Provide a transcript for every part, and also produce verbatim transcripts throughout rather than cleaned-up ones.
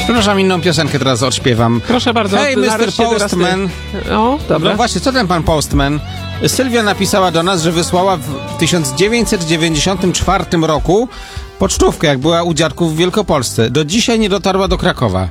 Przepraszam, inną piosenkę teraz odśpiewam. Proszę bardzo. Hej, mister Postman. Ty... O, dobra. No właśnie, co ten pan Postman? Sylwia napisała do nas, że wysłała w tysiąc dziewięćset dziewięćdziesiątym czwartym roku pocztówkę, jak była u dziadków w Wielkopolsce. Do dzisiaj nie dotarła do Krakowa.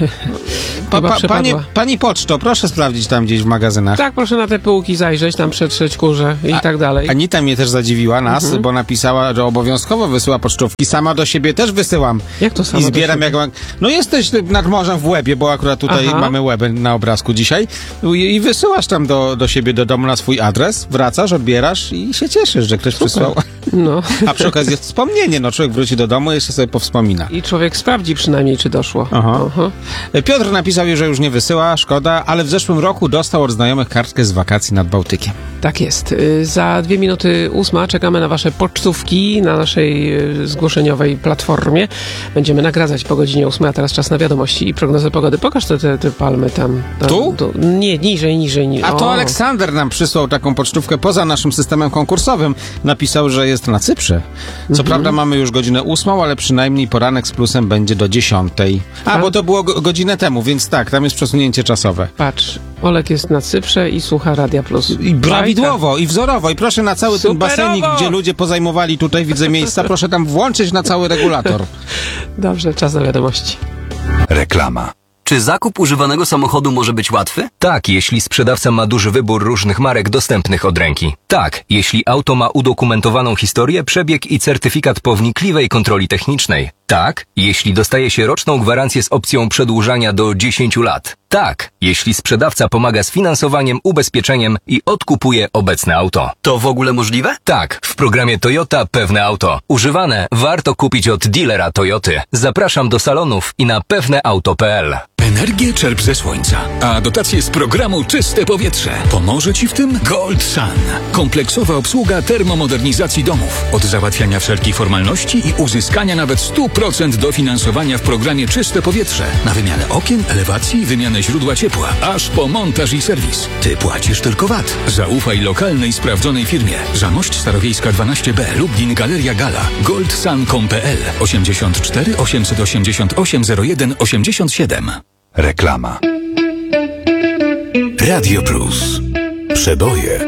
Pa, pa, pani, pani poczto, proszę sprawdzić tam gdzieś w magazynach. Tak, proszę na te półki zajrzeć, tam przetrzeć kurze i A, tak dalej. Anita mnie też zadziwiła, nas, mhm. bo napisała, że obowiązkowo wysyła pocztówki. Sama do siebie też wysyłam. Jak to sama I zbieram jak... No jesteś nad morzem w Łebie, bo akurat tutaj Aha. mamy Łebę na obrazku dzisiaj. I, i wysyłasz tam do, do siebie, do domu na swój adres, wracasz, odbierasz i się cieszysz, że ktoś Super. przysłał. No. A przy okazji jest wspomnienie, no człowiek wróci do domu i jeszcze sobie powspomina. I człowiek sprawdzi przynajmniej, czy doszło. Aha. Aha. Piotr napisał, że już nie wysyła, szkoda, ale w zeszłym roku dostał od znajomych kartkę z wakacji nad Bałtykiem. Tak jest. Za dwie minuty ósma czekamy na wasze pocztówki na naszej zgłoszeniowej platformie. Będziemy nagradzać po godzinie ósmej, a teraz czas na wiadomości i prognozę pogody. Pokaż te, te, te palmy tam. tam tu? tu? Nie, niżej, niżej. niżej. A to o. Aleksander nam przysłał taką pocztówkę poza naszym systemem konkursowym. Napisał, że jest na Cyprze. Co mhm. prawda mamy już godzinę ósmą, ale przynajmniej poranek z plusem będzie do dziesiątej. A, A, bo to było go, godzinę temu, więc tak, tam jest przesunięcie czasowe. Patrz, Olek jest na Cyprze i słucha Radia Plus. I prawidłowo, i wzorowo. I proszę na cały Superowo. ten basenik, gdzie ludzie pozajmowali, tutaj widzę miejsca, proszę tam włączyć na cały regulator. Dobrze, czas na wiadomości. Reklama. Czy zakup używanego samochodu może być łatwy? Tak, jeśli sprzedawca ma duży wybór różnych marek dostępnych od ręki. Tak, jeśli auto ma udokumentowaną historię, przebieg i certyfikat po wnikliwej kontroli technicznej. Tak, jeśli dostaje się roczną gwarancję z opcją przedłużania do dziesięciu lat. Tak, jeśli sprzedawca pomaga z finansowaniem, ubezpieczeniem i odkupuje obecne auto. To w ogóle możliwe? Tak, w programie Toyota Pewne Auto. Używane warto kupić od dealera Toyoty. Zapraszam do salonów i na pewneauto kropka p l. Energię czerp ze słońca, a dotacje z programu Czyste Powietrze. Pomoże Ci w tym Gold Sun. Kompleksowa obsługa termomodernizacji domów. Od załatwiania wszelkich formalności i uzyskania nawet sto procent dofinansowania w programie Czyste Powietrze. Na wymianę okien, elewacji, wymianę źródła ciepła, aż po montaż i serwis. Ty płacisz tylko V A T. Zaufaj lokalnej, sprawdzonej firmie. Zamość Starowiejska dwanaście B, Lublin, Galeria Gala. goldsun kropka com kropka p l osiemdziesiąt cztery osiemset osiemdziesiąt osiem zero jeden osiemdziesiąt siedem. Reklama. Radio Plus. Przeboje.